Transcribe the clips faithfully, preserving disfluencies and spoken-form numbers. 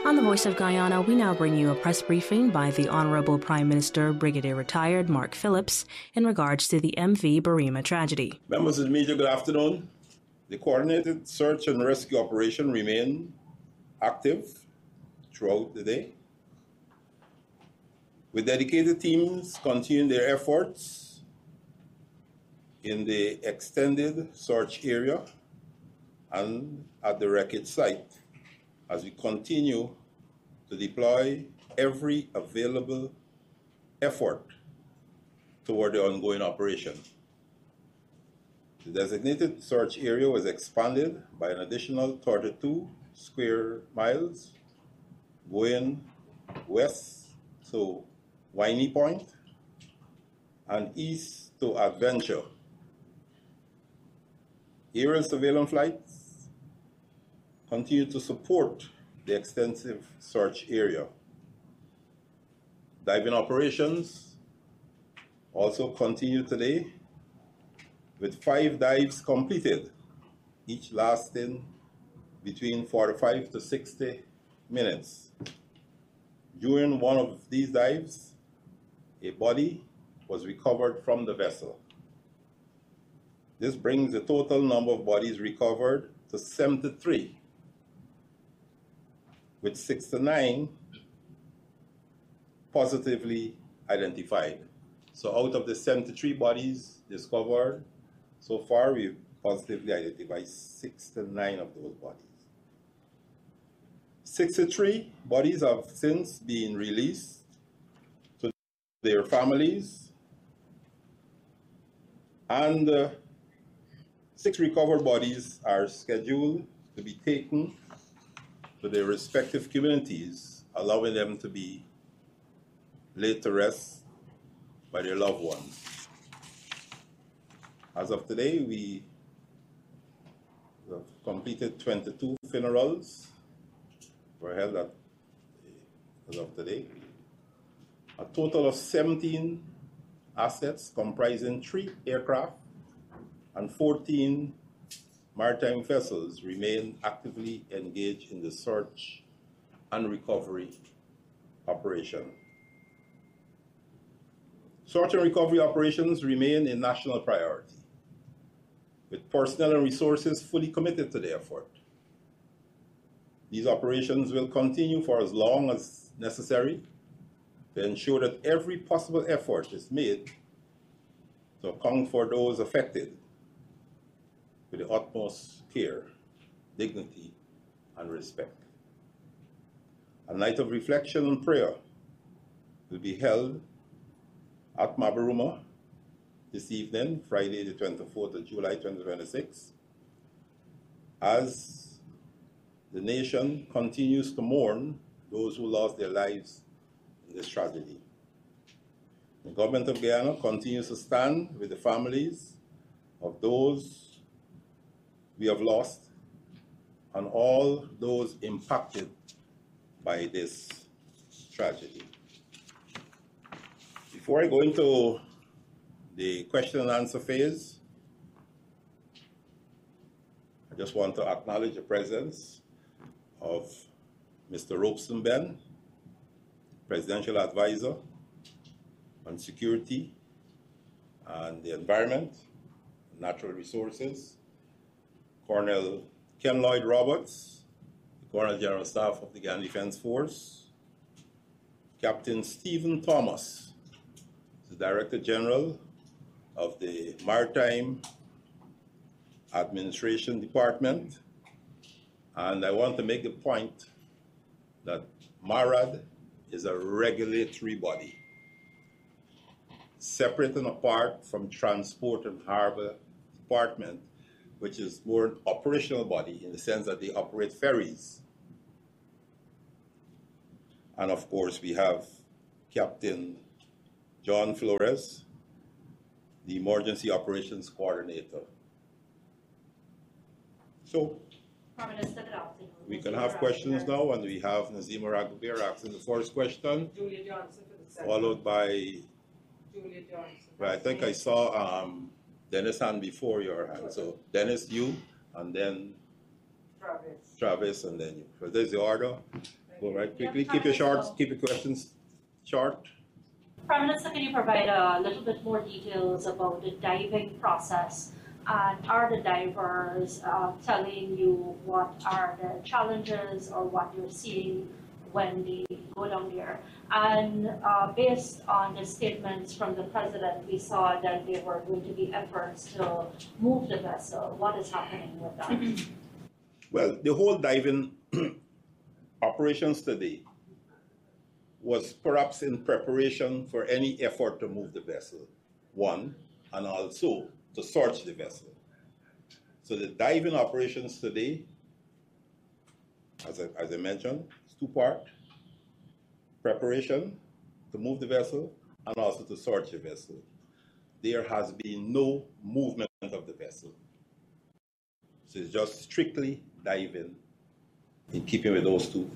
On the Voice of Guyana, we now bring you a press briefing by the Honorable Prime Minister, Brigadier Retired Mark Phillips, in regards to the M V Barima tragedy. Members of the media, good afternoon. The coordinated search and rescue operation remained active throughout the day, with dedicated teams continuing their efforts in the extended search area and at the wreckage site, as we continue to deploy every available effort toward the ongoing operation. The designated search area was expanded by an additional thirty-two square miles, going west to Winey Point and east to Adventure. Aerial surveillance flights continue to support the extensive search area. Diving operations also continue today, with five dives completed, each lasting between forty-five to sixty minutes. During one of these dives, a body was recovered from the vessel. This brings the total number of bodies recovered to seventy-three, with sixty-nine positively identified. So out of the seventy-three bodies discovered, so far we've positively identified sixty-nine of those bodies. sixty-three bodies have since been released to their families, and uh, six recovered bodies are scheduled to be taken to their respective communities, allowing them to be laid to rest by their loved ones. As of today, we have completed twenty-two funerals were held at, as of today. A total of seventeen assets comprising three aircraft and fourteen maritime vessels remain actively engaged in the search and recovery operation. Search and recovery operations remain a national priority, with personnel and resources fully committed to the effort. These operations will continue for as long as necessary to ensure that every possible effort is made to account for those affected with the utmost care, dignity, and respect. A night of reflection and prayer will be held at Mabaruma this evening, Friday the twenty-fourth of July twenty twenty-six, as the nation continues to mourn those who lost their lives in this tragedy. The government of Guyana continues to stand with the families of those we have lost and all those impacted by this tragedy. Before I go into the question and answer phase, I just want to acknowledge the presence of Mister Robeson Ben, Presidential Advisor on Security and the Environment, Natural Resources, Colonel Ken Lloyd Roberts, the Colonel General Staff of the Guyana Defense Force, Captain Stephen Thomas, the Director General of the Maritime Administration Department, and I want to make the point that MARAD is a regulatory body, separate and apart from Transport and Harbor Department, which is more an operational body in the sense that they operate ferries. And of course, we have Captain John Flores, the Emergency Operations Coordinator. So, Prime Minister, good afternoon. We can have questions now, and we have Nazima Raghuber asking the first question, Julia Johnson for the second. followed by, Julia Johnson. well, I think I saw um, Dennis hand before your hand. So Dennis, you, and then Travis. Travis, and then you. So there's the order. Thank All right, quickly, Yeah, keep your Prime short, Minister. keep your questions short. Prime Minister, can you provide a little bit more details about the diving process? And are the divers uh, telling you what are the challenges or what you're seeing when they go down there? And uh, based on the statements from the president, we saw that there were going to be efforts to move the vessel. What is happening with that? Well, the whole diving operations today was perhaps in preparation for any effort to move the vessel, one, and also to search the vessel. So the diving operations today, as I, as I mentioned, is two-part: preparation to move the vessel and also to search the vessel. There has been no movement of the vessel. So it's just strictly diving in keeping with those two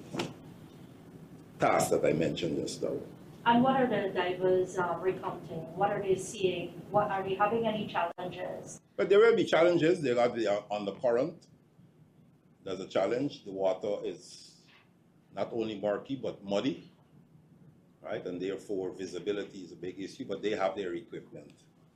tasks that I mentioned just now. And what are the divers uh, recounting? What are they seeing? What are they having any challenges? But there will be challenges. They are the, on the current. There's a challenge. The water is not only murky but muddy, right? And therefore visibility is a big issue. But they have their equipment,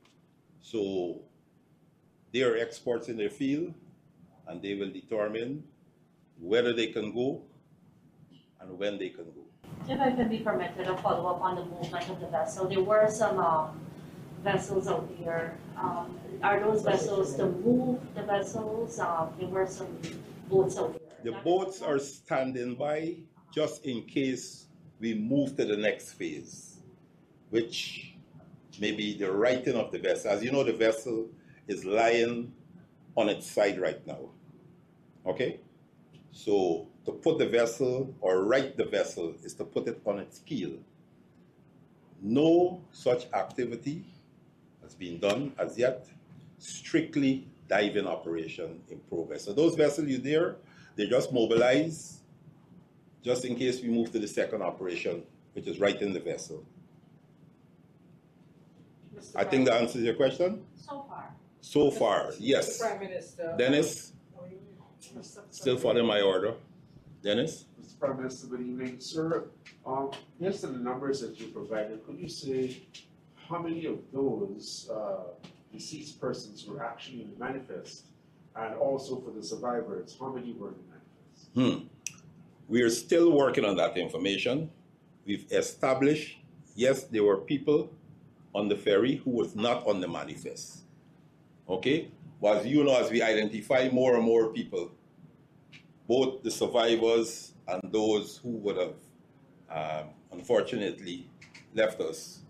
so they are experts in their field, and they will determine whether they can go and when they can go. If I can be permitted a follow-up on the movement of the vessel, there were some um, vessels out there. Um, are those vessels to move the vessels? Um, there were some boats out there. The boats are standing by just in case we move to the next phase, which may be the righting of the vessel. As you know, the vessel is lying on its side right now. Okay? So to put the vessel or right the vessel is to put it on its keel. No such activity has been done as yet. Strictly diving operation in progress. So those vessels you there, they just mobilize just in case we move to the second operation, which is righting the vessel. Mister I think that answers your question. So far. So far, Mister yes. Prime Minister. Dennis, still following my order. Dennis? Mister Prime Minister, good evening. Sir, um, based on the numbers that you provided, could you say how many of those uh, deceased persons were actually in the manifest? And also for the survivors, how many were in the manifest? Hmm. We are still working on that information. We've established, yes, there were people on the ferry who was not on the manifest. Okay? But as you know, as we identify more and more people, both the survivors and those who would have um, unfortunately left us,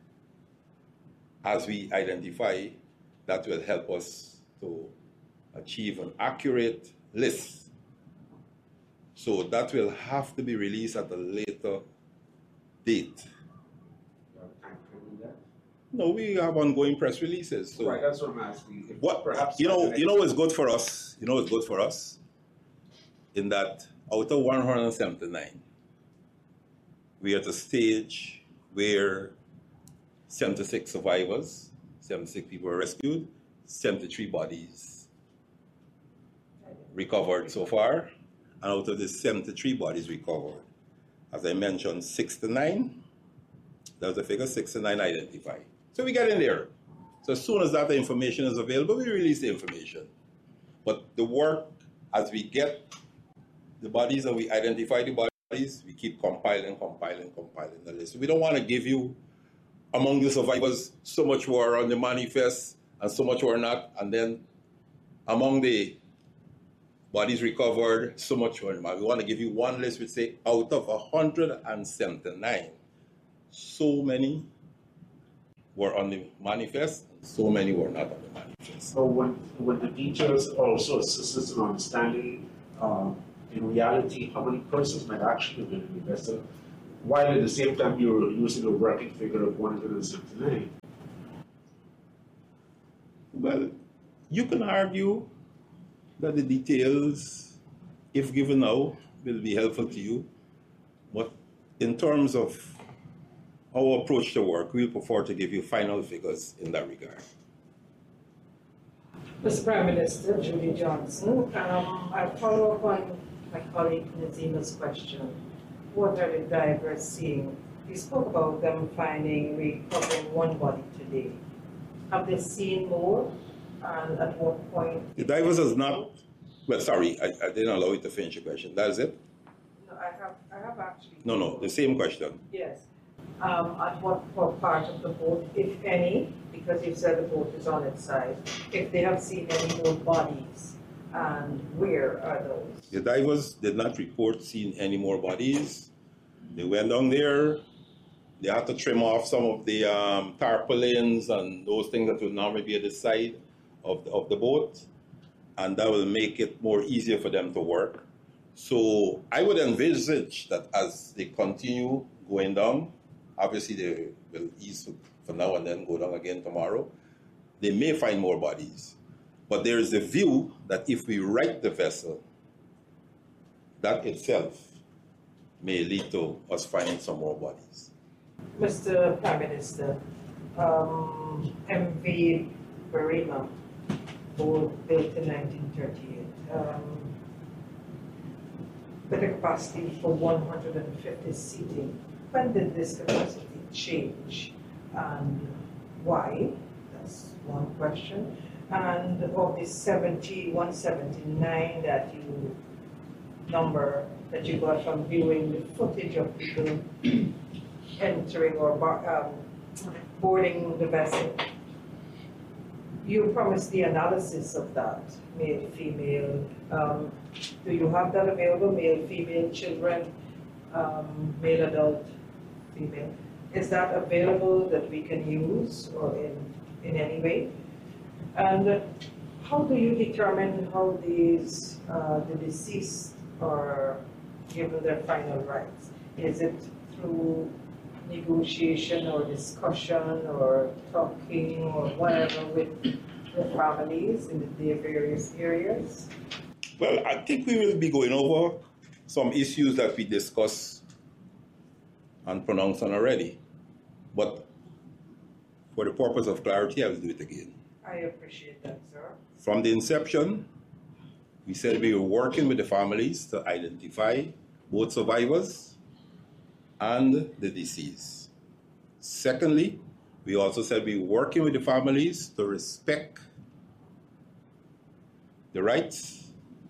as we identify, that will help us to achieve an accurate list. So that will have to be released at a later date. You have time to do that? No, we have ongoing press releases. So Right, that's what I'm asking. If what perhaps you know, the you know, next- what's good for us. You know, what's good for us. In that, out of one hundred seventy-nine, we are at a stage where seventy-six survivors, seventy-six people were rescued, seventy-three bodies recovered so far, and out of the seventy-three bodies recovered, as I mentioned, sixty-nine, that was the figure, sixty-nine identified. So we get in there. So as soon as that information is available, we release the information. But the work, as we get the bodies and we identify the bodies, we keep compiling, compiling, compiling the list. We don't want to give you, among the survivors, so much who are on the manifest and so much who are not, and then among the bodies recovered, so much who are not. We want to give you one list which say, out of one hundred seventy-nine, so many were on the manifest, so many were not on the manifest. So would, would the details also assist us in understanding, um, in reality, how many persons might actually have been in the vessel, while at the same time you were using a working figure of one hundred seventy-nine? Well, you can argue that the details, if given now, will be helpful to you. But in terms of our approach to work, we'll prefer to give you final figures in that regard. Mister Prime Minister, Julie Johnson, um, I follow up on my colleague Nazima's question. what are the divers seeing? You spoke about them finding, recovering one body today. Have they seen more? And at what point? The divers has not, well, sorry, I, I didn't allow you to finish your question. That is it? No, I have, I have actually. No, no, the same question. Yes. Um, at what what part of the boat, if any, because you said the boat is on its side, if they have seen any more bodies, and where are those? The divers did not report seeing any more bodies. They went down there. They had to trim off some of the um, tarpaulins and those things that would normally be at the side of the, of the boat, and that will make it more easier for them to work. So I would envisage that as they continue going down, obviously they will ease for now and then go down again tomorrow, they may find more bodies. But there is a view that if we right the vessel, that itself may lead to us finding some more bodies. Mister Prime Minister, um, M V Berrima, boat built in nineteen thirty-eight, um, with a capacity for one hundred fifty seating. When did this capacity change and why? That's one question. And of the seventy, one seventy-nine that you number that you got from viewing the footage of people entering or bar, um, boarding the vessel, you promised the analysis of that, male, female. Um, do you have that available? Male, female, children, um, male, adult, female. Is that available that we can use or in, in any way? And how do you determine how these, uh, the deceased are given their final rights? Is it through negotiation or discussion or talking or whatever with the families in the various areas? Well, I think we will be going over some issues that we discussed and pronounced on already. But for the purpose of clarity, I will do it again. I appreciate that, sir. From the inception, we said we were working with the families to identify both survivors and the deceased. Secondly, we also said we were working with the families to respect the rights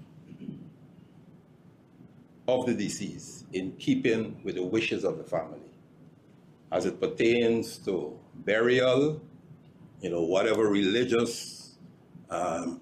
of the deceased in keeping with the wishes of the family as it pertains to burial, you know, whatever religious um,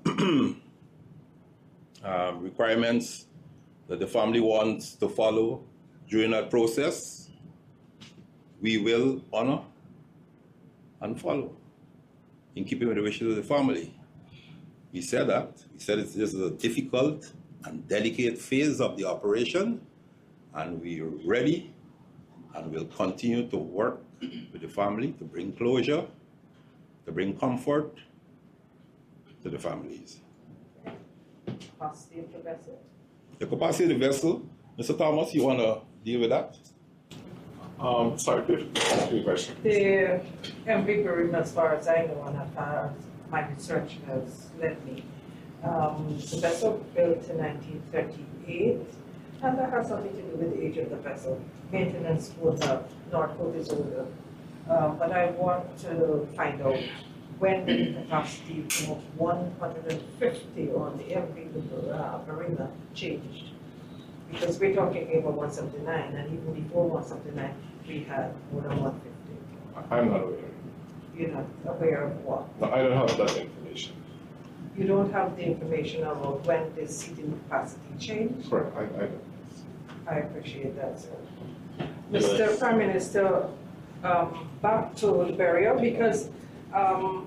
um, requirements that the family wants to follow during that process, we will honor and follow in keeping with the wishes of the family. We said that. We said it's, this is a difficult and delicate phase of the operation, and we are ready and will continue to work with the family to bring closure, to bring comfort to the families. Capacity of the vessel? The capacity of the vessel, Mister Thomas, you want to deal with that? Um, sorry, repeat the question. The M V Berrima, as far as I know, and as far as my research has led me, um, the vessel built in nineteen thirty-eight, and that has something to do with the age of the vessel. Maintenance would have, Northcote is older. Um, but I want to find out when the capacity of one hundred fifty on the M V Berrima changed. Because we're talking about one seventy-nine, and even before one seventy-nine, we had more than one fifty. I'm not aware. You're not aware of what? No, I don't have that information. You don't have the information about when the seating capacity changed? Correct, I, I don't. I appreciate that, sir. Mister Prime Minister, um, back to the burial, because um,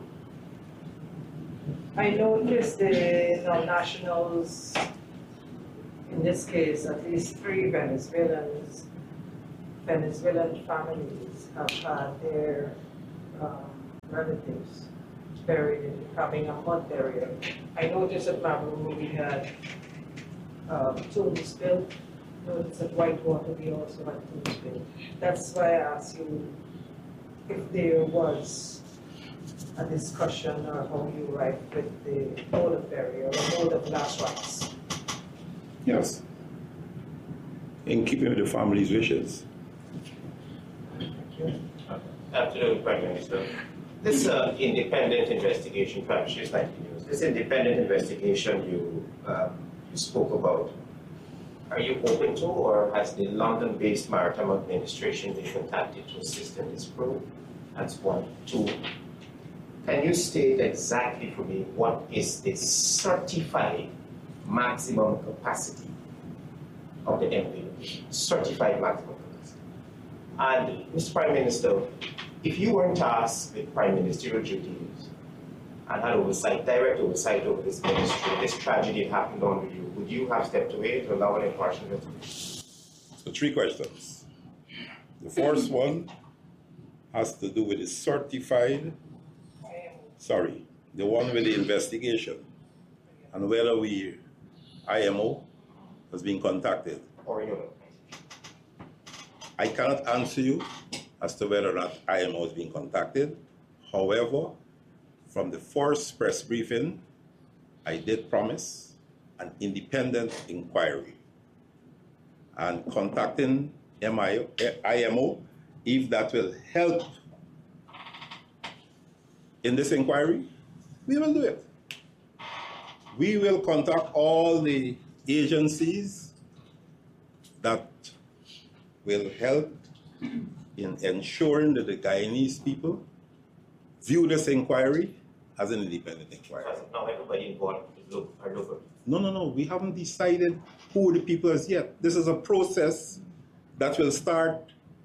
I noticed the non-nationals, in this case, at least three Venezuelans, Venezuelan families have had their um, relatives buried in having a mud burial. I noticed at Maroon we had um, tombs built. Noticed at Whitewater we also had tombs built. That's why I asked you if there was a discussion or how you write with the mode of burial or mode of last rites. Yes. in keeping with the family's wishes. Afternoon, Prime Minister. This uh, independent investigation, Prime Minister, this independent investigation you, uh, you spoke about, are you open to, or has the London-based Maritime Administration been contacted to assist in this probe? That's one. Two, can you state exactly for me what is the certified maximum capacity of the M V? Certified maximum capacity. And, Mister Prime Minister, if you weren't tasked with prime ministerial duties and had oversight, direct oversight over this ministry, this tragedy had happened under you, would you have stepped away to allow an impartial investigation? So three questions. The first one has to do with the certified, sorry, the one with the investigation and whether we, I M O, has been contacted. Or you know? I cannot answer you as to whether or not I M O has been contacted. However, from the first press briefing, I did promise an independent inquiry and contacting I M O, if that will help in this inquiry, we will do it. We will contact all the agencies that will help in ensuring that the Guyanese people view this inquiry as an independent inquiry. Because now everybody involved look, are looking. No, no, no. We haven't decided who the people is yet. This is a process that will start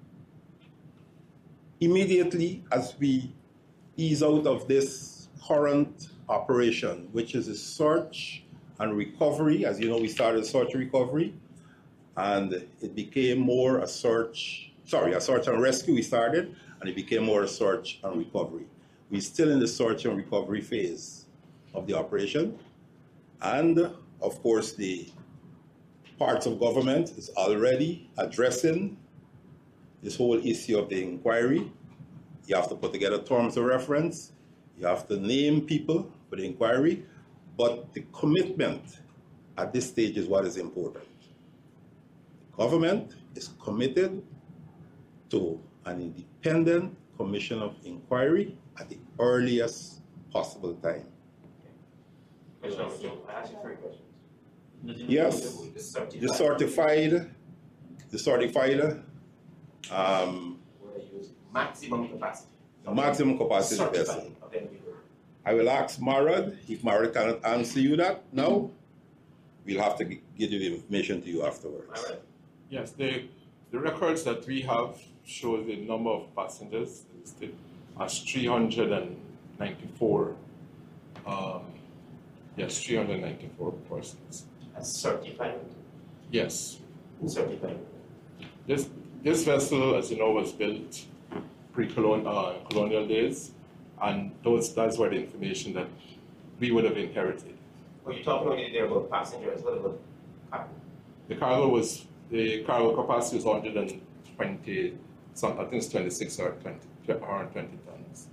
immediately as we ease out of this current operation, which is a search and recovery. As you know, we started search and recovery, and it became more a search, sorry, a search and rescue we started, and it became more a search and recovery. We're still in the search and recovery phase of the operation. And of course, the parts of government is already addressing this whole issue of the inquiry. You have to put together terms of reference. You have to name people for the inquiry. But the commitment at this stage is what is important. The government is committed to an independent commission of inquiry at the earliest possible time. I asked you three questions. Yes, The certified, the certified, the certified, um, what I use, maximum capacity. the maximum capacity Certified vessel. of the M V. I will ask Marad. If Marad cannot answer you that now, we'll have to g- give the information to you afterwards. All right. Yes, the, the records that we have show the number of passengers listed as three hundred ninety-four. Um, yes, three hundred ninety-four persons. As certified. Yes. Certified. This this vessel, as you know, was built pre-colonial uh, colonial days, and those that's where the information that we would have inherited. Well, you talking only there about passengers. What about cargo? The cargo was the cargo capacity was one hundred twenty. Some, I think it's twenty-six or twenty, or twenty tons.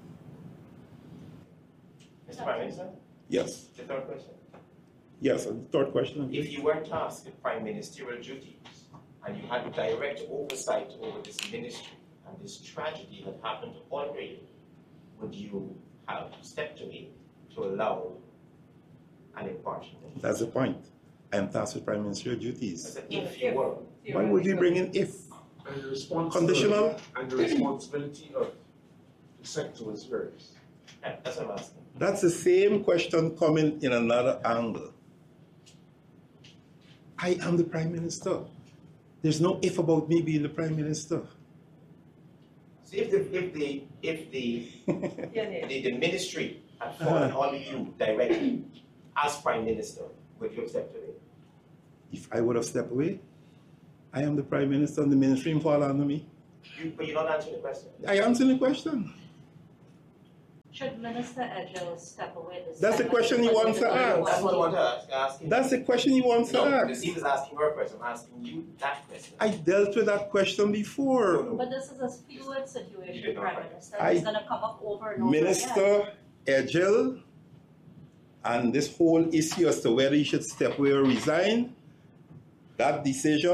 Mister Prime Minister, Yes, the third question. yes, and the third question. If you were tasked with prime ministerial duties and you had direct oversight over this ministry and this tragedy had happened already, would you have stepped away to allow an impartial? That's the point. I am tasked with prime ministerial I duties. said, if you were. Why would we bring in if? And the responsibility, Conditional? and the responsibility of the sector was yours. Yeah, that's what I'm asking. That's the same question coming in another angle. I am the prime minister. There's no if about me being the prime minister. So if the if the if the the, the ministry had fallen Uh-huh. on you directly as prime minister, would you have stepped away? If I would have stepped away, I am the prime minister and the ministry fall under me. You, but you're not answering the question. I answer the question. Should Minister Edgell step away this That's the time? question he wants to ask. That's what I want to ask. ask him. That's the question he wants to No, the ask. chief is asking her question. I'm asking you that question. I dealt with that question before. But this is a fluid situation, You did not Prime write. Minister. I- It's going to come up over and over again. Minister Edgell and this whole issue as to whether he should step away or resign, that decision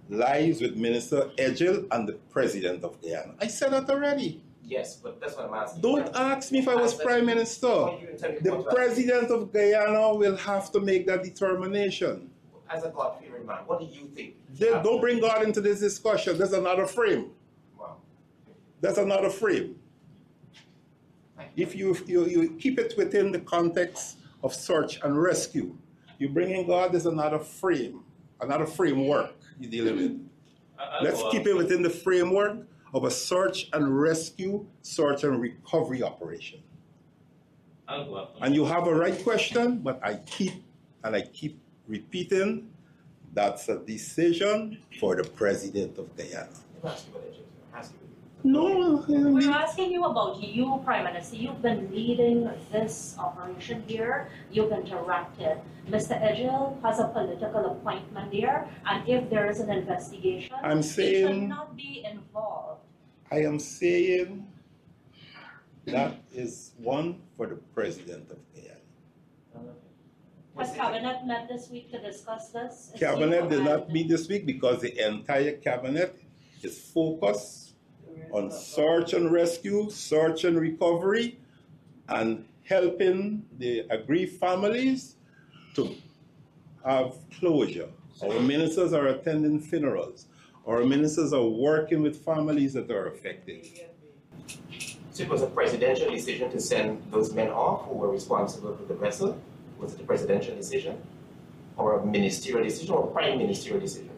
lies with Minister Edgell and the President of Guyana. I said that already. Yes, but that's what I'm asking. Don't ask me if I was Prime Minister. The President of Guyana will have to make that determination. As a God-fearing man, what do you think? They, don't bring God into this discussion. There's another frame. Wow. That's another frame. If you, you, you keep it within the context of search and rescue, you bring in God, there's another frame, another framework you're dealing with. I'll Let's go keep on. it within the framework of a search and rescue, search and recovery operation. I'll go after. And you have a right question, but I keep and I keep repeating that's a decision for the President of Guyana. I'm asking about Edgell. I'm asking about No, I We're mean, asking you about you, Prime Minister. You've been leading this operation here. You've interacted. Mister Edgell has a political appointment there, and if there is an investigation, I'm he saying- should not be involved. I am saying that is one for the President of Guyana. Has Cabinet met this week to discuss this? It's Cabinet you did not and- meet this week because the entire Cabinet is focused on search and rescue, search and recovery, and helping the aggrieved families to have closure. Our ministers are attending funerals. Our ministers are working with families that are affected. So it was a presidential decision to send those men off who were responsible for the vessel? Was it a presidential decision? Or a ministerial decision or a prime ministerial decision?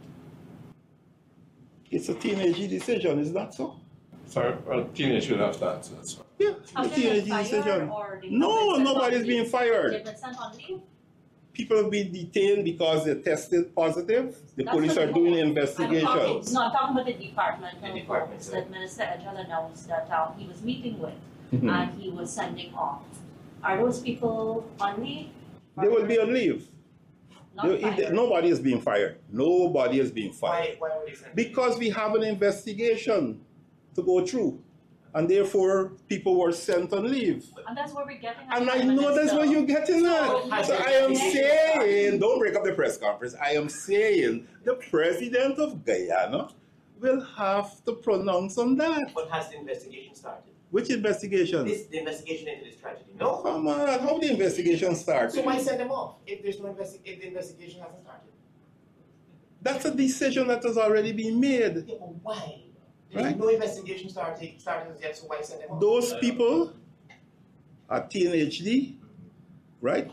It's a teenage decision, is that so? Sorry, well, teenage will have to answer that. Sorry. Yeah, it's a Have they teenage been fired decision. or they have No, been sent nobody's on being leave? fired. They've been sent on leave? People have been detained because they tested positive. The That's police what are the- doing I'm investigations. talking, no, I'm talking about the department The of department, folks sorry. that Minister Edgell announced that uh, he was meeting with Mhm. and he was sending off. Are those people on leave? They will be on leave. Not They- if they- fired? nobody is being fired. Nobody is being Why, fired. why were they sent? Because we have an investigation to go through. And therefore, people were sent on leave. And that's where we're getting at. And I Prime know that's Minister. what you're getting at. So- So I am saying, don't break up the press conference. I am saying the President of Guyana will have to pronounce on that. But has the investigation started? Which investigation? This, the investigation into this tragedy? No. Come on, how the investigation start? So why send them off if there's no investi- if the investigation hasn't started? That's a decision that has already been made. Yeah, but why? There's Right. no investigation started started as yet, so why send them off? Those people are teenage D, right?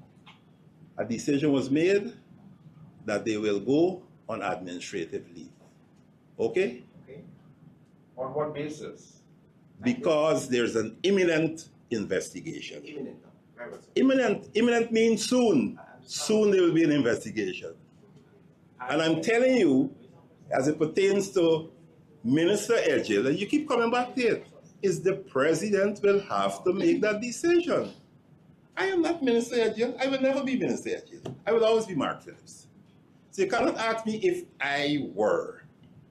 A decision was made that they will go on administrative leave. Okay? Okay. On what basis? Because there's an imminent investigation. Imminent now. Very well, sir. Imminent, imminent means soon. Soon there will be an investigation. And I'm telling you, as it pertains to Minister Edgell, and you keep coming back to it, is the president will have to make that decision. I am not Minister Edgell. I will never be Minister Edgell. I will always be Mark Phillips. So you cannot ask me if I were.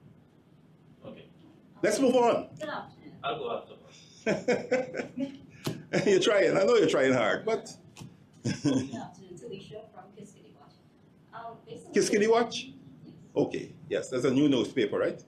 Okay, Let's move on. Good afternoon. I'll go after. You're trying. I know you're trying hard, but Good afternoon, it's Alicia from Kiskadee Watch. Um, based on- Kiskadee Watch? Okay, yes, that's a new newspaper, right?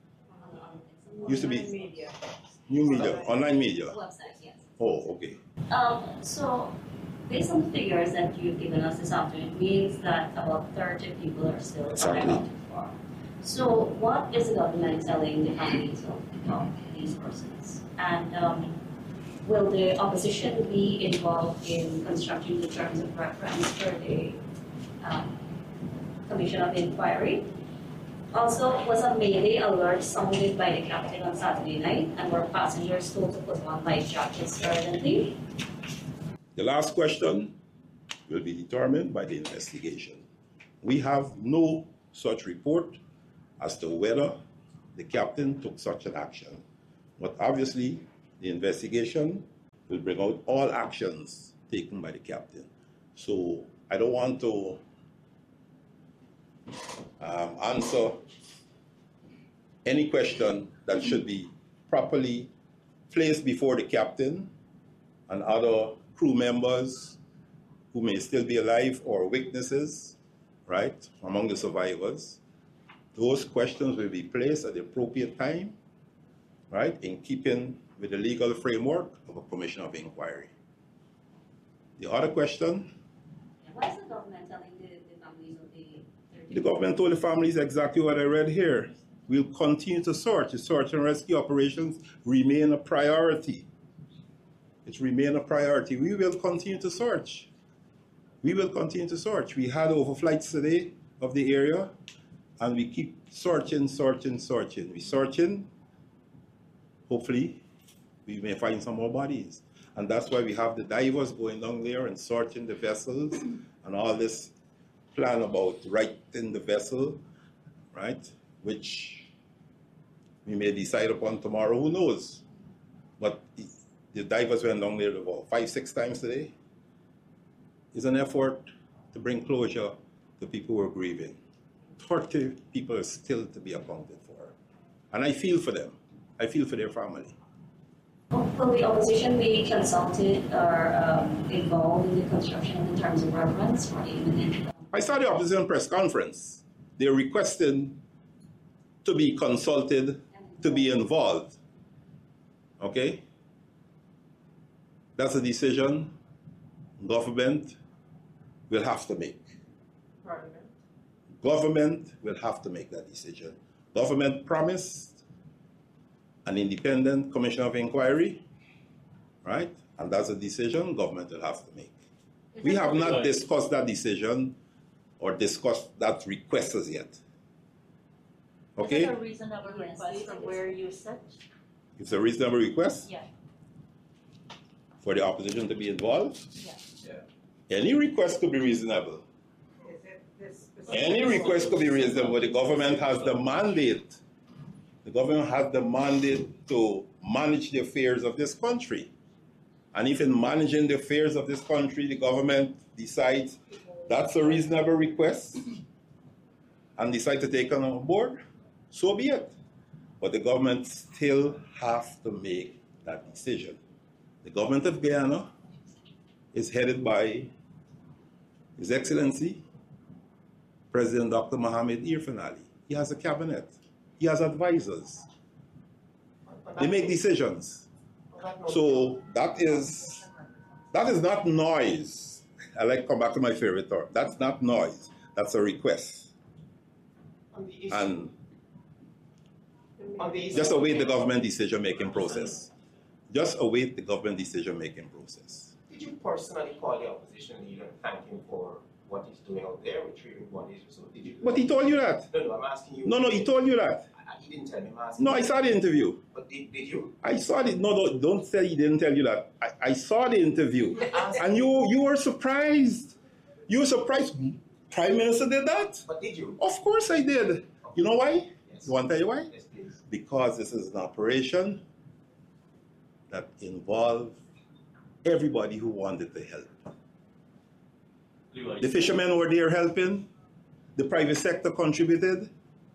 Um, Used to be Online media. new media, online it's media. a website, yes. Oh, okay. Um, so, based on the figures that you've given us this afternoon, it means that about thirty people are still Exactly. unaccounted for. So, what is the government telling the families of, of these persons? And um, will the opposition be involved in constructing the terms of reference for the um, Commission of Inquiry? Also, was a Mayday alert sounded by the captain on Saturday night, and were passengers told to put on life jackets urgently? The last question will be determined by the investigation. We have no such report as to whether the captain took such an action. But obviously, the investigation will bring out all actions taken by the captain. So I don't want to um, answer any question that should be properly placed before the captain and other crew members who may still be alive or witnesses, right, among the survivors. those questions will be placed at the appropriate time, right, in keeping with the legal framework of a commission of inquiry. The other question? Why is the government telling the, the families of the thirteen? The government told the families exactly what I read here. We'll continue to search. The search and rescue operations remain a priority. It remain a priority. We will continue to search. We will continue to search. We had overflights today of the area, and we keep searching, searching, searching. We're searching. Hopefully, we may find some more bodies. And that's why we have the divers going down there and searching the vessels and all this plan about righting the vessel, right? Which we may decide upon tomorrow, who knows? But the divers went down there about five, six times today. It's an effort to bring closure to people who are grieving. thirty people are still to be accounted for. And I feel for them. I feel for their family. Will the opposition be consulted or um, involved in the construction in terms of reference or even? I saw the opposition press conference. They're requesting to be consulted, to be involved. Okay? That's a decision government will have to make. Parliament. Government will have to make that decision. Government promised an independent commission of inquiry, right? And that's a decision government will have to make. We have not discussed that decision or discussed that request as yet. Okay? Is it a reasonable request from where you sit? It's a reasonable request Yeah. for the opposition to be involved. Yeah. Any request could be reasonable. Is it this specific? Any request could be reasonable, but the government has the mandate. The government has the mandate to manage the affairs of this country. And if in managing the affairs of this country, the government decides that's a reasonable request and decide to take it on board, so be it. But the government still has to make that decision. The government of Guyana is headed by His Excellency, President Doctor Mohamed Irfaan Ali. He has a cabinet. He has advisors. They make decisions. So that is that is not noise. I like to come back to my favorite term. That's not noise. That's a request. And just await the government decision-making process. Just await the government decision-making process. Did you personally call the opposition leader and thank him for what he's doing out there with treating bodies? So did you do But that? he told you that. No, no, I'm asking you. No, no, he told you that. I, he didn't tell me. I'm asking No, I you. saw the interview. But did, did you? I saw it. No, no, don't say he didn't tell you that. I, I saw the interview. And you you were surprised. You were surprised. Prime Minister did that? But did you? Of course I did. You know why? Yes. You want to tell you why? Yes, please. Because this is an operation that involved everybody who wanted to help. The fishermen were there helping. The private sector contributed.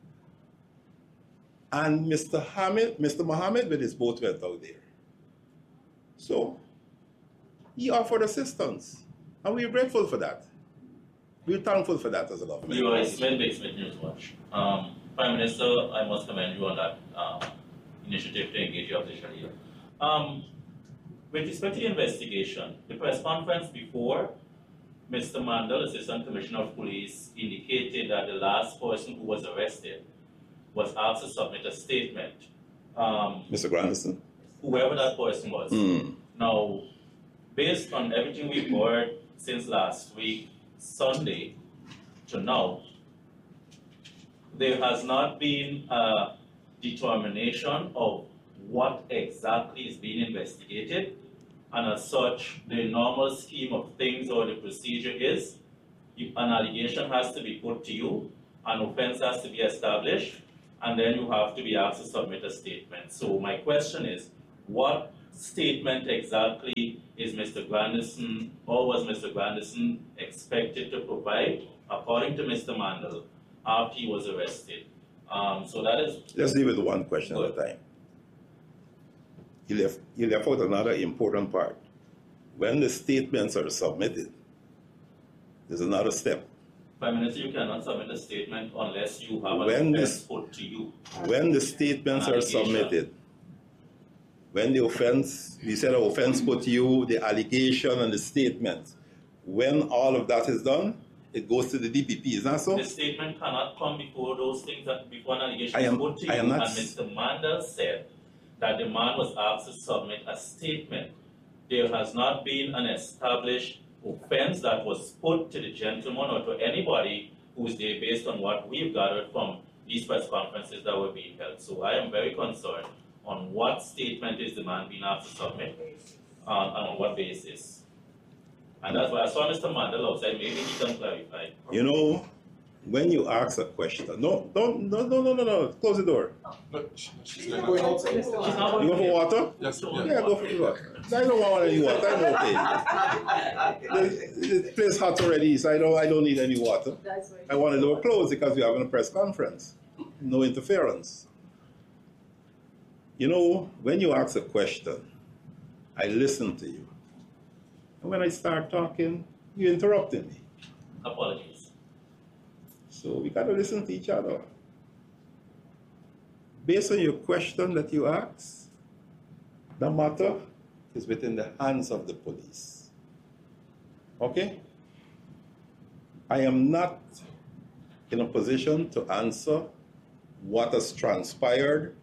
And Mister Hamid, Mister Mohammed with his boat went out there. So he offered assistance. And we're grateful for that. We're thankful for that as a government. You are Smith Basement News Watch. Um, Prime Minister, I must commend you on that um, initiative to engage the opposition here. Um, with respect to the investigation, the press conference before, Mister Mandel, Assistant Commissioner of Police, indicated that the last person who was arrested was asked to submit a statement. Um, Mister Grandison? whoever that person was. Mm. Now, based on everything we've heard since last week, Sunday to now, there has not been a determination of what exactly is being investigated, and as such, the normal scheme of things or the procedure is, you, an allegation has to be put to you, an offense has to be established, and then you have to be asked to submit a statement. So my question is, what statement exactly is Mister Grandison, or was Mister Grandison expected to provide, according to Mister Mandel, after he was arrested? Um, so that is... Let's deal with one question at a time. You left, you left out another important part. When the statements are submitted, there's another step. Prime Minister, you cannot submit a statement unless you have an When offense this- put to you. When the statements are Allegation. submitted, when the offense, we said an offense put to you, the allegation and the statement, when all of that is done, it goes to the D P P, is that so? The statement cannot come before those things that before an allegation I am- is put to you. I am not- And Mister Mandel said that the man was asked to submit a statement. There has not been an established offense that was put to the gentleman or to anybody who is there based on what we've gathered from these press conferences that were being held. So I am very concerned on what statement is the man being asked to submit um, and on what basis. And that's why I saw Mister Mandel outside, maybe he can clarify. You know, when you ask a question, no, don't, no, no, no, no, no, close the door. No, she- she's She's going going out. outside. She's not You go for water? Yes, Yeah, yeah. go for the water. I don't want any water, I'm okay. The, the place hot already, so I don't, I don't need any water. I want the door closed because we're having a press conference. No interference. You know, when you ask a question, I listen to you. And when I start talking, you interrupted me. Apologies. So we got to listen to each other. Based on your question that you asked, the matter is within the hands of the police. Okay? I am not in a position to answer what has transpired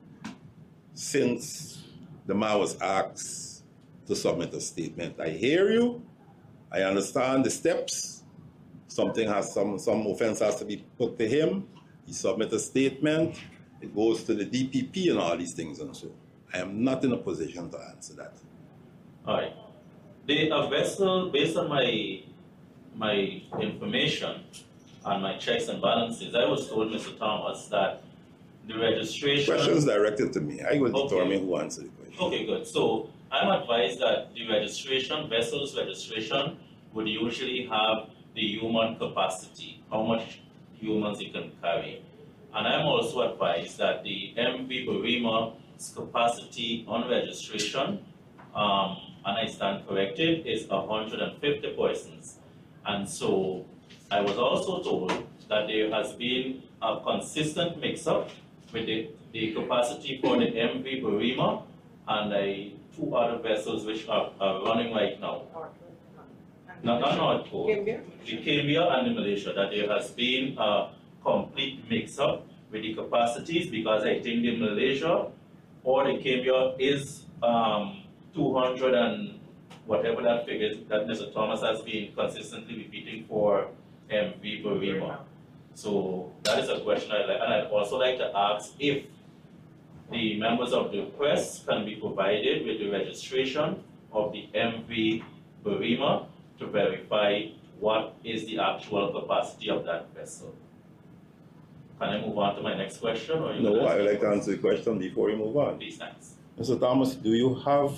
since the man was asked to submit a statement. I hear you. I understand the steps. Something has some some offense has to be put to him. He submits a statement. It goes to the D P P and all these things and so. I am not in a position to answer that. All right. The a vessel, based on my my information and my checks and balances, I was told, Mister Thomas, that the registration. Questions directed to me. I will Okay. determine who answers the question. Okay, good. So I'm advised that the registration, vessels registration, would usually have the human capacity, how much humans it can carry. And I'm also advised that the M V Barima's capacity on registration, um, and I stand corrected, is one hundred fifty persons. And so I was also told that there has been a consistent mix-up with the, the capacity for the M V Barima and the two other vessels which are, are running right now. Not, not North Pole. Cambia? The Cambia and the Malaysia, that there has been a complete mix-up with the capacities because I think the Malaysia or the Cambia is um, two hundred and whatever that figure is that Mister Thomas has been consistently repeating for M V Barima. So that is a question I'd like, and I'd also like to ask if the members of the press can be provided with the registration of the M V Barima to verify what is the actual capacity of that vessel. Can I move on to my next question? Or you No, will I would like ask to me? answer the question before you move on. Please, thanks. Mister Thomas, do you have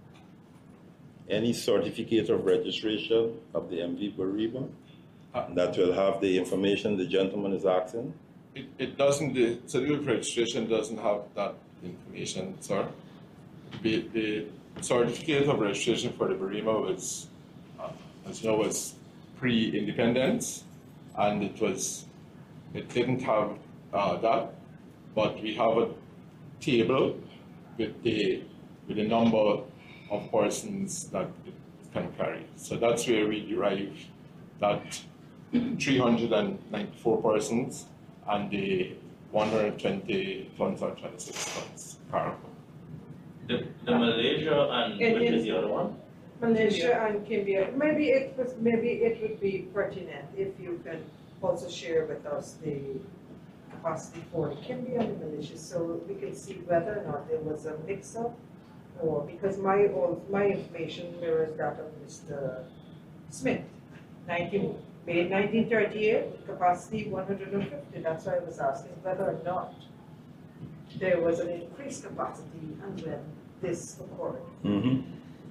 any certificate of registration of the M V Barima Uh, that will have the information the gentleman is asking? It, it doesn't, the certificate of registration doesn't have that information, sir. The, the certificate of registration for the Barima was, uh, as you know, was pre-independence, and it was, it didn't have uh, that, but we have a table with the, with the number of persons that it can carry. So that's where we derive that three hundred ninety-four persons and the one hundred twenty tons or twenty-six tons cargo. The, the Malaysia and And which in- is the other one? Malaysia and Cambia, maybe it was, maybe it would be pertinent if you can also share with us the capacity for Cambia and Malaysia, so we can see whether or not there was a mix-up, or, because my, old- my information mirrors that of Mister Smith, nineteen, May nineteen thirty-eight, capacity one hundred fifty, that's why I was asking whether or not there was an increased capacity and when this occurred. Mm-hmm.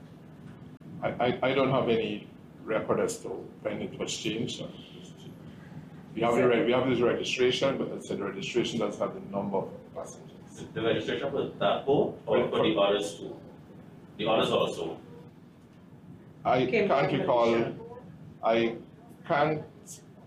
I, I, I don't have any record as to when it was changed. So we have the, re- we have this registration, but it's the registration does have the number of passengers. The registration for that boat or for the others too? The others also? I Came can't from recall, Malaysia. I can't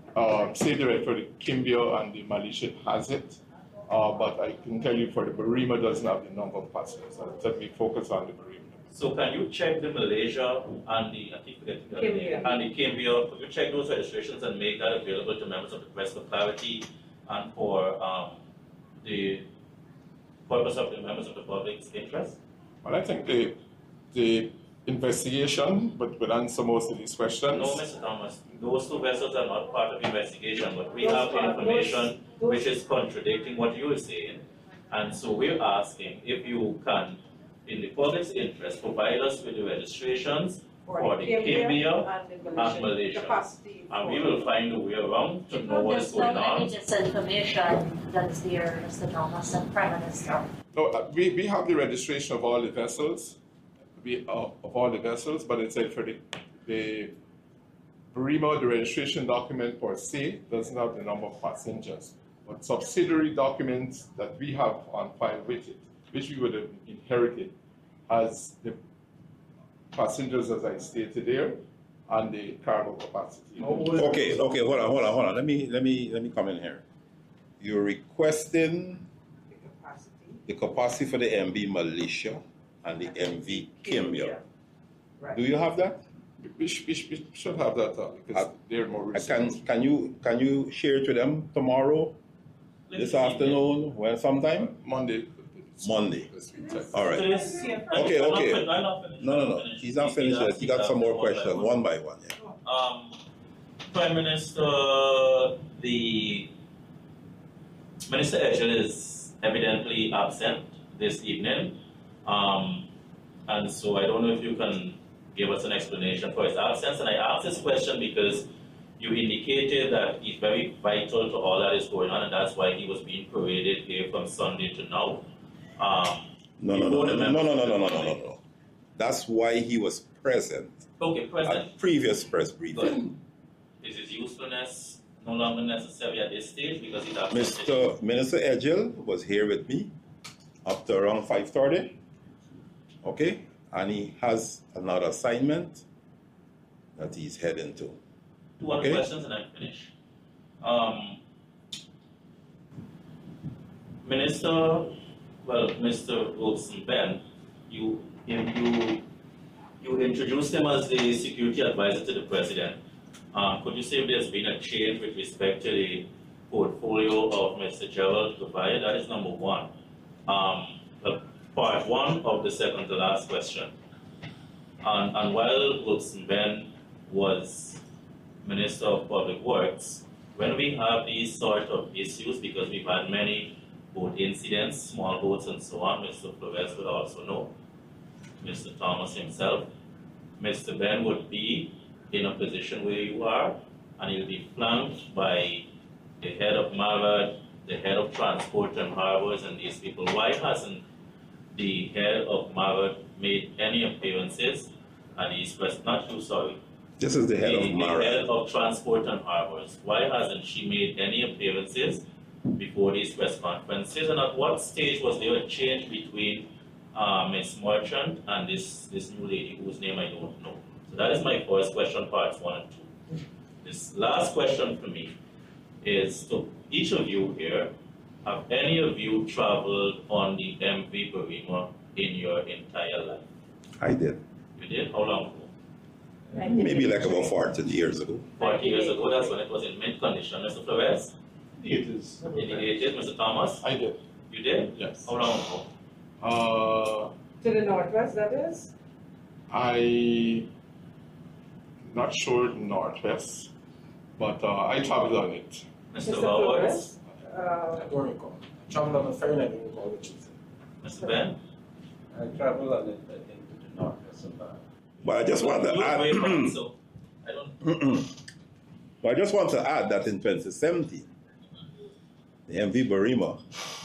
uh, say director, the Kimbia and the Malaysia has it, uh, but I can tell you for the Barima doesn't have the number of passengers. So let me focus on the Barima. So can you check the Malaysia and the, I keep forgetting the name, and the Kimbia, could you check those registrations and make that available to members of the press for clarity and for um, the purpose of the members of the public's interest? Well, I think the, the investigation, but will answer most of these questions. No, Mister Thomas, those two vessels are not part of the investigation, but we Those have are- information those- those- which is contradicting what you are saying. And so we're asking if you can, in the public's interest, provide us with the registrations for the Kimbia and the and Malaysian Malaysia. capacity. And for- we will find a way around to know what is There's going not any on. disinformation that's there, Mister Thomas and Prime Minister. No, uh, we, we have the registration of all the vessels, we, uh, of all the vessels, but it said for the, the Barima, the registration document per se doesn't have the number of passengers. But subsidiary documents that we have on file with it, which we would have inherited, has the passengers as I stated there and the cargo capacity. Okay, okay, hold on, hold on, hold on. Let me, let me, let me come in here. You're requesting The capacity. the capacity for the M V Malaysia and the M V Kimbia. Right. Do you have that? We, sh- we, sh- we should have that uh, because Uh, they're more I recent. can, can you, can you share it to them tomorrow, this afternoon, when sometime? Monday. Monday. This week, time. All right. Today's- Okay, I'm not okay. fin- I'm not finished. No, no, I'm no, not finished. he's not finished yet. He got some more questions, one by one, yeah. Um, Prime Minister, the Minister Edgell is evidently absent this evening. Um, and so I don't know if you can give us an explanation for his absence. And I asked this question because you indicated that he's very vital to all that is going on, and that's why he was being paraded here from Sunday to now. Um, No, no, no, no, no, no, no, no, no, no, no. That's why he was present okay, President. at previous press Good. briefing. Is his usefulness no longer necessary at this stage because he's absent? Mister Minister Edgell was here with me up to around five thirty, okay? And he has another assignment that he's heading to. Two other Okay. questions and I'm finished. Um, Minister, well, Mister Wilson Ben, you, you, you introduced him as the security advisor to the president. Um, could you say if there's been a change with respect to the portfolio of Mister Gerald Gavaya? That is number one. Um, the part one of the second to last question. And, and while Wilson Ben was Minister of Public Works, when we have these sort of issues, because we've had many boat incidents, small boats and so on, Mister Flores would also know, Mister Thomas himself, Mister Ben would be in a position where you are, and he'll be flanked by the head of MARAD, the head of Transport and Harbors, and these people. Why hasn't the head of MARAD made any appearances at these press, not you, sorry, This is the head of the, the MARA. head of Transport and Harbors? Why hasn't she made any appearances before these press conferences? And at what stage was there a change between uh, Miss Merchant and this, this new lady whose name I don't know? So that is my first question, parts one and two. This last question for me is to each of you here, have any of you traveled on the M V Barima in your entire life? I did. You did? How long ago? Maybe like about forty years ago. Forty years ago, that's when it was in mint condition. Mister Flores? It is. In the eighties, Mister Thomas? I did. You did? Yes. How long ago? Uh, To the northwest, that is? I not sure northwest, but uh, I traveled on it. Mister Mister Howard? Flores? Uh, I don't recall. I traveled on the ferry and I don't recall which is it. Mister Ben? I traveled on it, I think, to the northwest of that. But I just want to You add, were away, so I don't. but I just want to add that in twenty seventeen, the M V Barima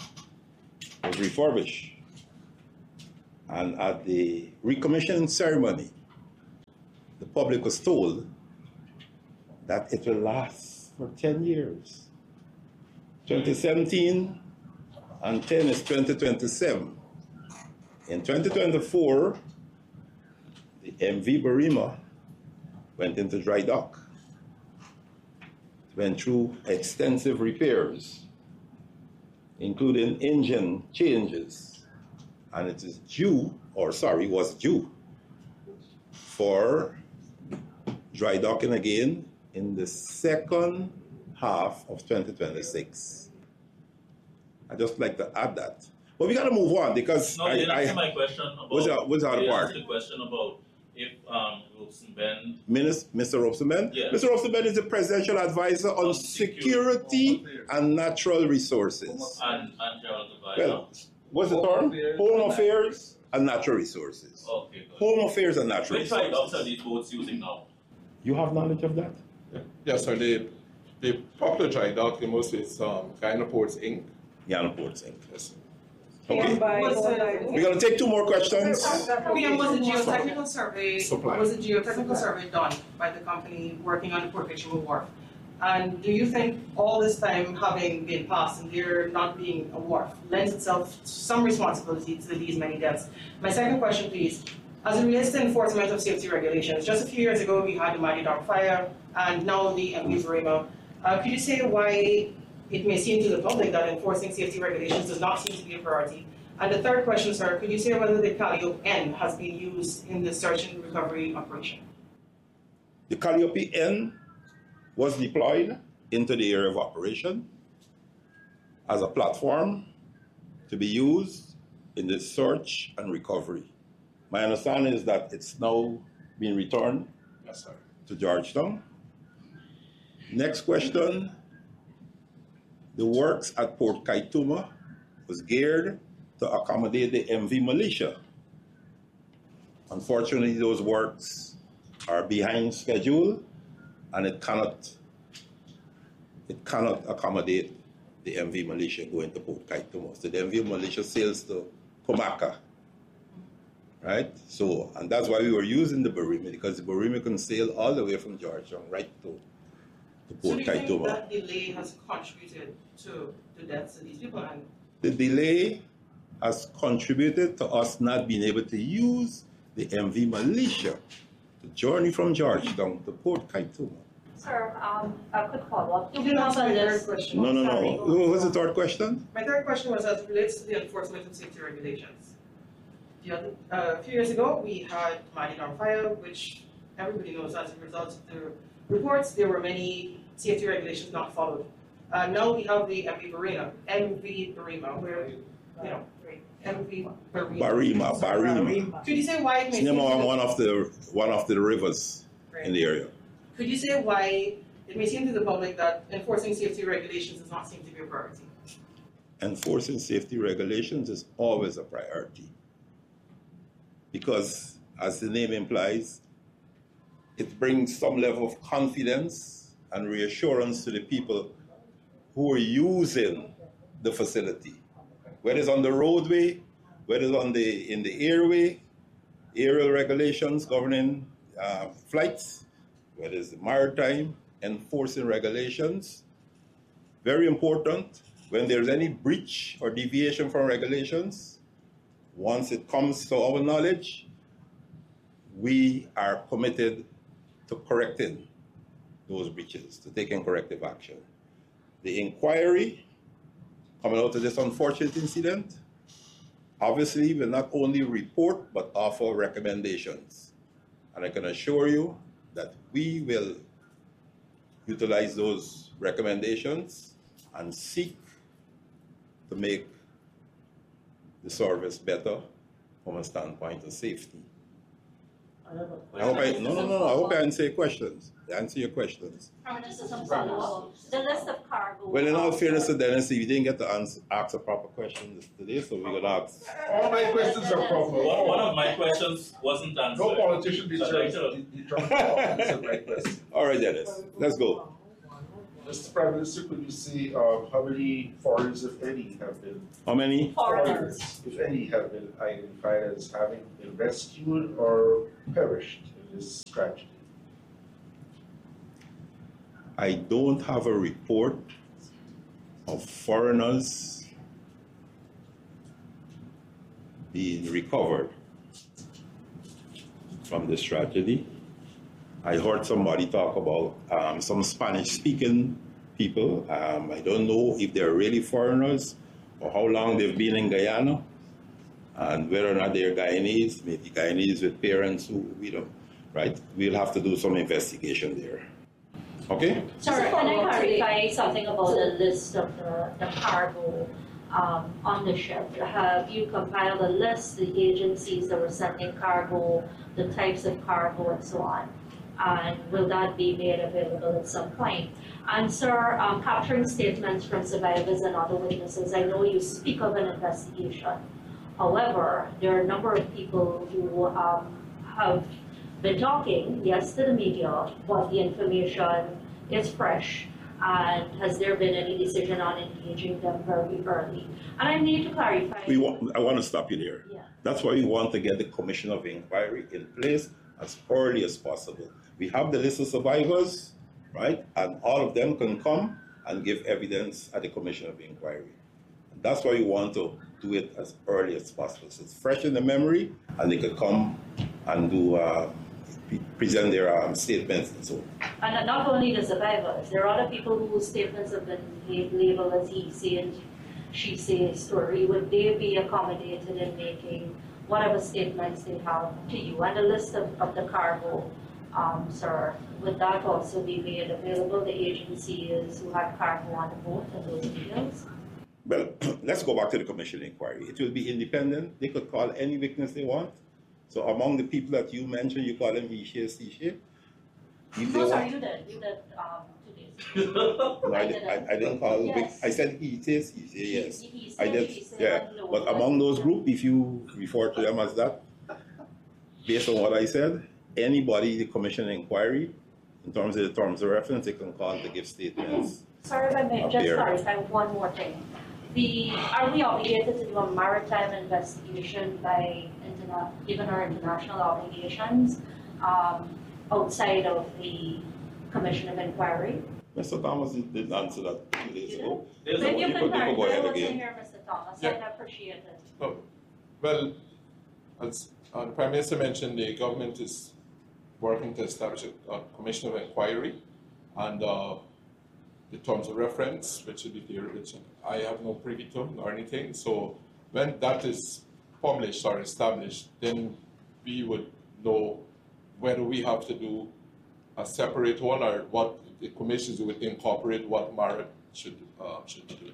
was refurbished. And at the recommissioning ceremony, the public was told that it will last for ten years. twenty seventeen and ten is twenty twenty-seven. In twenty twenty-four, the M V Barima went into dry dock went through extensive repairs, including engine changes, and it is due, or sorry, was due for dry docking again in the second half of twenty twenty-six. I'd just like to add that. But we got to move on because No, I, you didn't I, answer my question about. what's the, what's the other you part? asked the question about if um, Robson Ben. Minis- Mister Robson-Ben? Yeah. Mister Robson-Ben is the presidential advisor on On security security. and natural resources. and and Gerald Devine. Well, what's the Home term? affairs Home and affairs and natural resources. Okay, good. Home affairs and natural Which dry docks are resources. these boats using now? You have knowledge of that? Yes, sir. The, the popular dry dock, the most is um, Guyana Ports Incorporated. Yana Ports Incorporated. Yes, sir. Okay. By- Was by- the- We're going to take two more questions. Liam, was the geotechnical survey, Supply. was the geotechnical survey done by the company working on the Port Richmond wharf? And do you think all this time having been passed and there not being a wharf lends itself to some responsibility to these many deaths? My second question, please, as it relates to enforcement of safety regulations, just a few years ago we had the Mighty Dog fire and now the M V Barima. Uh, could you say why it may seem to the public that enforcing safety regulations does not seem to be a priority? And the third question, sir, could you say whether the Calliope N has been used in the search and recovery operation? The Calliope N was deployed into the area of operation as a platform to be used in the search and recovery. My understanding is that it's now been returned Yes, sir. to Georgetown. Next question. The works at Port Kaituma was geared to accommodate the M V militia. Unfortunately, those works are behind schedule and it cannot it cannot accommodate the M V militia going to Port Kaituma. So the M V militia sails to Comaka. Right? So, and that's why we were using the Barima, because the Barima can sail all the way from Georgetown right to, to So Port do you think Kaituma. that delay has contributed to the deaths of these people? And The delay has contributed to us not being able to use the M V militia to journey from Georgetown to Port Kaituma. Sir, um, a quick follow-up. Do You we didn't have answer a my third list? question. No, no, Sorry. no. What was the third question? My third question was as it relates to the enforcement of safety regulations. The other, uh, a few years ago, we had Mighty Dog fire, which everybody knows as a result of the reports, there were many safety regulations not followed. Uh, now we have the M V Barima, M V Barima, where, you know, M V Barima. Barima, Barima. Could you say why it It's may named seem to on the- one of the one of the rivers in the area. Could you say why it may seem to the public that enforcing safety regulations does not seem to be a priority? Enforcing safety regulations is always a priority. Because, as the name implies, it brings some level of confidence and reassurance to the people who are using the facility. Whether it's on the roadway, whether it's on the, in the airway, aerial regulations governing uh, flights, whether it's the maritime, enforcing regulations. Very important, when there's any breach or deviation from regulations, once it comes to our knowledge, we are committed to correcting those breaches, to taking corrective action. The inquiry coming out of this unfortunate incident, obviously will not only report but offer recommendations. And I can assure you that we will utilize those recommendations and seek to make the service better from a standpoint of safety. I have a I hope I, question. no, no, no, I hope I answer your questions. Answer your questions. Uh, Just some follow-up. The list of cargo. Well, in all um, fairness to Dennis, we didn't get to answer, ask a proper question today, so we're gonna ask. All my questions are proper. One, one of my questions wasn't answered. No politician So I'd like deserves to- to determine all answer my question. All right, Dennis, let's go. Mister Prime Minister, could you say uh, how many foreigners, if any, have been How many? Foreigners. if any, have been identified as having been rescued or perished in this tragedy? I don't have a report of foreigners being recovered from this tragedy. I heard somebody talk about um, some Spanish-speaking people. Um, I don't know if they're really foreigners or how long they've been in Guyana, and whether or not they're Guyanese, maybe Guyanese with parents who we don't, right? We'll have to do some investigation there. Okay? Sorry, can I clarify something about the list of the, the cargo um, on the ship? Have you compiled a list, the agencies that were sending cargo, the types of cargo, and so on? And will that be made available at some point? And sir, um, capturing statements from survivors and other witnesses, I know you speak of an investigation. However, there are a number of people who um, have been talking, yes, to the media, but the information is fresh. And has there been any decision on engaging them very early? And I need to clarify. We want, I want to stop you there. Yeah. That's why we want to get the Commission of Inquiry in place as early as possible. We have the list of survivors, right? And all of them can come and give evidence at the Commission of Inquiry. And that's why we want to do it as early as possible. So it's fresh in the memory, and they could come and do uh, present their um, statements and so on. And not only the survivors, there are other people whose statements have been labeled as he said, she said story. Would they be accommodated in making whatever statements they have to you? And the list of, of the cargo, um, sir, would that also be made available? The agencies who had cargo on the boat and those details? Well, let's go back to the Commission inquiry. It will be independent. They could call any witness they want. So among the people that you mentioned, you call them he, she, she, she. No, sorry, you did. You did um, two days ago. No, I, I, didn't. I, I didn't call. Yes. I said he says, he say yes. He, he I said, did. he said, Yeah. no, But among those group, if you refer to them as that, based on what I said, anybody the Commission inquiry, in terms of the terms of reference, they can call to give statements. Sorry if I may just clarify one more thing. The, are we obligated to do a maritime investigation by, interna- given our international obligations, um, outside of the Commission of Inquiry? Mister Thomas didn't answer that two days ago. Maybe So you you can could, you could go clarify ahead what's in again. here, Mister Thomas. Yeah. I'd appreciate it. Oh, well, as uh, the Prime Minister mentioned, the government is working to establish a, a commission of inquiry, and uh, the terms of reference, which will be there, which I have no privy to or anything. So when that is published or established, then we would know whether we have to do a separate one or what the commissions would incorporate what Mara should uh, should do.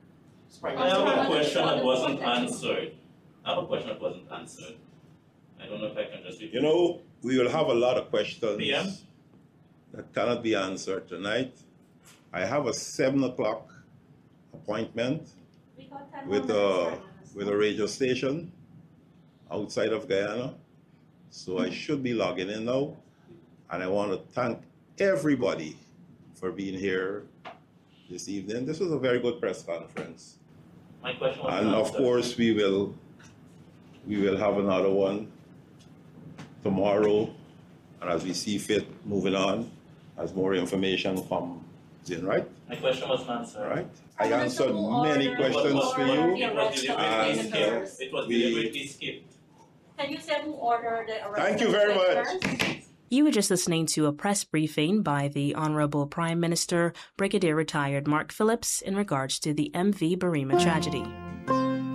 I have a question that wasn't answered. I have a question that wasn't answered. I don't know if I can just repeat. You know, we will have a lot of questions P M? that cannot be answered tonight. I have a seven o'clock appointment We got ten with more a minutes, with a radio station outside of Guyana, so I should be logging in now. And I want to thank everybody for being here this evening. This was a very good press conference. My question was And of answered. course, we will we will have another one tomorrow, and as we see fit, moving on, as more information comes in, right? My question wasn't answered. All right. I Prime answered Minister, who many ordered- questions who for ordered you. the It was arrest of deliberately the And, skipped. ministers? It was we- deliberately skipped. Can you say who ordered the arrest Thank you of the very much. ministers? You were just listening to a press briefing by the Honorable Prime Minister, Brigadier Retired Mark Phillips, in regards to the M V Barima tragedy.